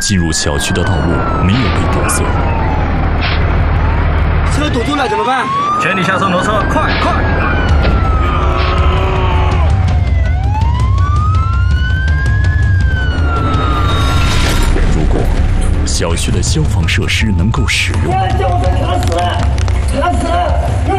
进入小区的道路没有被堵塞。 车堵住了怎么办？ 全体下车挪车，快！ 如果小区的消防设施能够使用， 救护车卡死了！